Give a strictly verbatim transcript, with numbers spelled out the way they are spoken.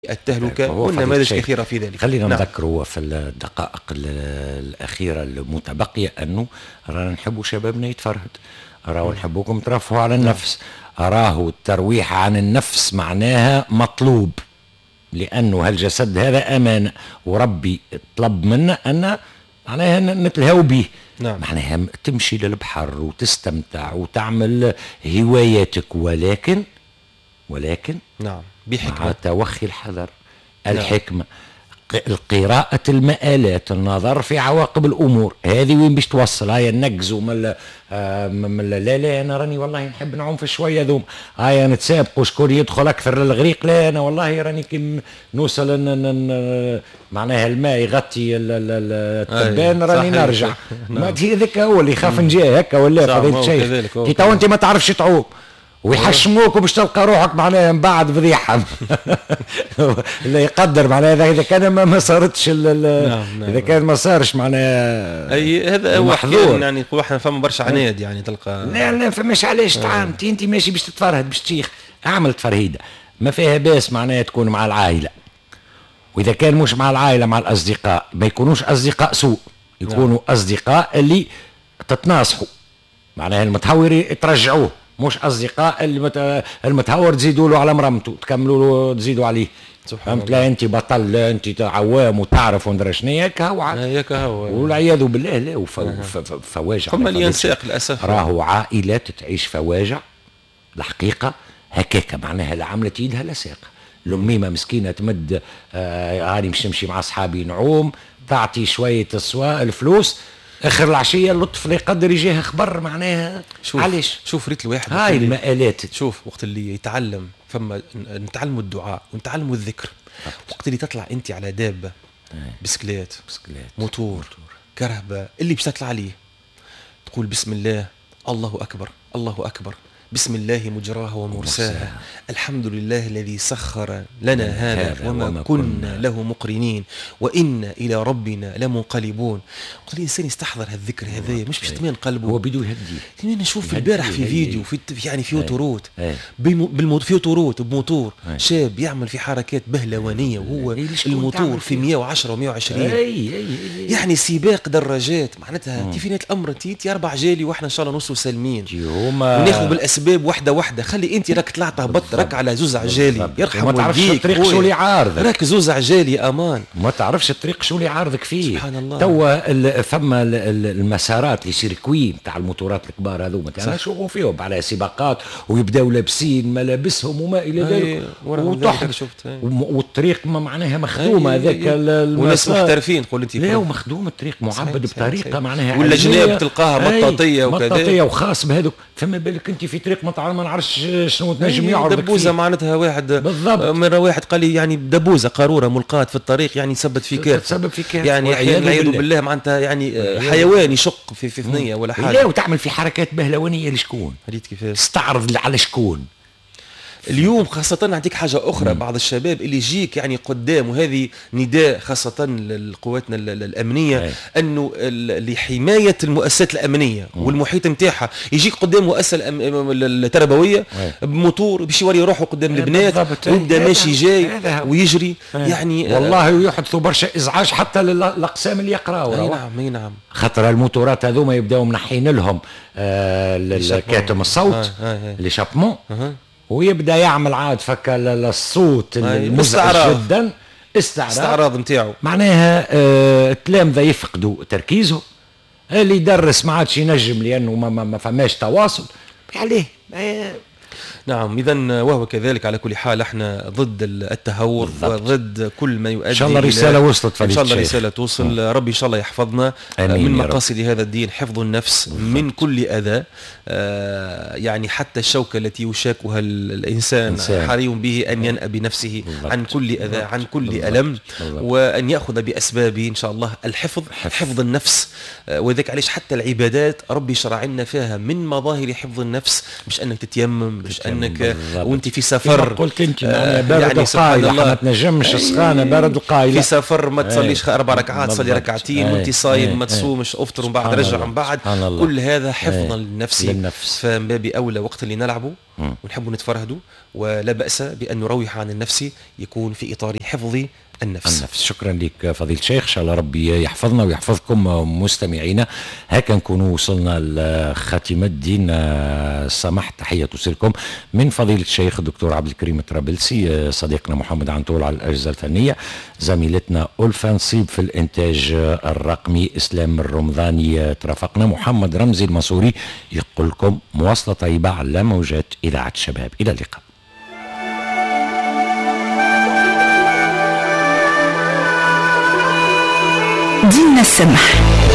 التهلكة والنماذج كثيرة في ذلك. خلينا نعم. نذكر في الدقائق الأخيرة المتبقية أنه رانا نحبوا شبابنا يتفرهد، راهو نحبوكم ترفهوا على النفس، راهو الترويح عن النفس معناها مطلوب، لأنه هالجسد هذا أمانة وربي طلب منا أن معناها نتلهوا به. نعم. معناها تمشي للبحر وتستمتع وتعمل هواياتك، ولكن ولكن نعم بحكمة، مع توخي الحذر، الحكمة، القراءة المآلات، النظر في عواقب الأمور. هذه وين باش توصل؟ هاي نقزوا من من لا لا أنا راني والله نحب نعوم في شوية ذوم، هاي نتسابقوا شكون يدخل أكثر للغريق، لا أنا والله راني كي نوصل معناها الماء يغطي التبان راني نرجع. ما هذاك هو اللي يخاف نجي هكا ولا فضيلة الشيخ كي تو أنت ما تعرفش تعوم ويحشموك وباش تلقى روحك معناها من بعد فضيحه. اللي يقدر معناها اذا كان ما, ما صارتش نعم نعم. اذا كان ما صارش معناها اي هذا هو محظور، يعني يقولوا احنا فما برشا عناد يعني تلقى لا لا فماش علاش تعام انت ماشي باش تتفرهد باش تشيخ، اعمل تفرهيده ما فيها باس معناها تكون مع العائله، واذا كان مش مع العائله مع الاصدقاء ما يكونوش اصدقاء سوء، يكونوا نعم. اصدقاء اللي تتناصحوا معناها المتهور ترجعوه، مش اصدقاء المتهور تزيدوا له على مرمته تكملوا له تزيدوا عليه. فهمت؟ لا انت بطل لا انت عوام وتعرف وندري شنو هيك هو هيك هو والعياذ بالله. لا فواجع فما اللي ينساق للاسف، راهو عائلات تعيش فواجع الحقيقه هكاك معناها لا عملت يدها لا ساقه. الاميمه مسكينه تمد آه هاني مش نمشي مع اصحابي نعوم، تعطي شويه السواء الفلوس، اخر العشيه اللطف لا يقدر يجيه خبر معناها علاش. شوف ريت الواحد هاي المآلات، شوف وقت اللي يتعلم فما نتعلموا الدعاء ونتعلموا الذكر، وقت اللي تطلع انت على دابه بسكليت بسكليت موتور, موتور. كرهبه اللي باش تطلع عليه تقول بسم الله الله اكبر الله اكبر بسم الله مجراها ومرساها الحمد لله الذي سخر لنا هذا وما, وما كنا له مقرنين وإنا إلى ربنا لمنقلبون. قلت الإنسان يستحضر هالذكر هذايا مش باش تمين قلبه، هو بدو يهديه. أنا نشوف البارح في فيديو في يعني في اوتوروت في اوتوروت بموتور شاب يعمل في حركات بهلوانية وهو الموتور في مية وعشرة ومية وعشرين، يعني سباق دراجات معناتها كيفينات الأمر انت أربع جالي واحنا إن شاء الله نوصلوا سالمين وناخذ بالأسباب باب واحدة واحدة. خلي انت راك طلعت هبط راك على زوز عجالي يرحم والديك، ما تعرفش الطريق شو اللي عارضك، راك زوز عجالي امان ما تعرفش الطريق شو اللي عارضك فيه. سبحان الله. توا ثم المسارات لي سيركوي تاع الموتورات الكبار هذوما انا نشوفوا فيهم على سباقات ويبداو لابسين ملابسهم وما الى ذلك وتحت والطريق ما معناها مخدومه هذاك وناس محترفين تقول انت لا ومخدوم الطريق معبد بطريقه معناها ولا جناب تلقاها مطاطيه وكذا مطاطيه وخاص بهذوك. فما بالك انت في طريق ما تعرف ما نعرفش شنو تنجم يعرضك دبوزه معناتها واحد بالضبط. مره واحد قال لي يعني دبوزه قاروره ملقات في الطريق يعني تثبت في كارثه تسبب في كارثه يعني والعياذ بالله. بالله معناتها يعني حيوان يشق في في ثنيه ولا حاجه لا وتعمل في حركات بهلوانيه لشكون ريت كيفاش تستعرض على شكون اليوم خاصة. نعطيك حاجة أخرى، بعض الشباب اللي يجيك يعني قدام، وهذه نداء خاصة لقواتنا الأمنية أي. أنه لحماية المؤسسات الأمنية مم. والمحيط متاعها، يجيك قدام مؤسسة التربوية بموتور باش يوري روحه قدام البنات ويبدا ماشي جاي ويجري أي. يعني والله يحدثوا برشا إزعاج حتى للأقسام اللي يقراوا. أي نعم أي نعم. خاطر الموتورات هذوما يبداوا منحين لهم آه كاتم الصوت اللي شابمون ويبدا يعمل عاد فك الصوت المزعج جدا استعراض استعراض نتاعو معناها آه التلامذه يفقدوا تركيزهم، اللي يدرس ما عادش ينجم لانه ما, ما, ما فماش تواصل عليه. نعم إذا وهو كذلك. على كل حال احنا ضد التهور بالضبط. وضد كل ما يؤدي إن شاء الله رسالة وصلت، إن شاء الله رسالة توصل. ربي إن شاء الله يحفظنا من مقاصد هذا الدين حفظ النفس بالضبط. من كل أذى آه يعني حتى الشوكة التي يشاكها الإنسان إنسان. حري به أن ينأى بنفسه بالضبط. عن كل أذى بالضبط. عن كل بالضبط. ألم بالضبط. وأن يأخذ بأسبابه إن شاء الله الحفظ حفظ, حفظ النفس آه وذلك علاش حتى العبادات ربي شرع لنا فيها من مظاهر حفظ النفس، مش أنك تتيمم مش انك وانت في سفر قلت انت آه بارد يعني القايله ما تنجمش السخانه بارد القايله في سفر ما تصليش اربع ركعات صلي ركعتين وانت صايم ما تصومش افطر ومن بعد رجع من بعد كل هذا حفظا للنفس. فمن باب اولى وقت اللي نلعبوا ونحب نتفرهدوا، ولا بأس بأن نروح عن النفس يكون في إطار حفظ النفس. النفس. شكرا لك فضيلة الشيخ، إن شاء الله ربي يحفظنا ويحفظكم مستمعينا. هكا نكونوا وصلنا لخاتمة دين السمح. تحية تسلكم من فضيلة الشيخ الدكتور عبد الكريم الطرابلسي، صديقنا محمد عنتول على الأجهزة الفنية، زميلتنا ألفا نصيب في الإنتاج الرقمي، إسلام الرمضاني ترافقنا، محمد رمزي المنصوري يقول لكم مواصلة طيبة على موجات إذاعة الشباب. إلى اللقاء. دين السمح.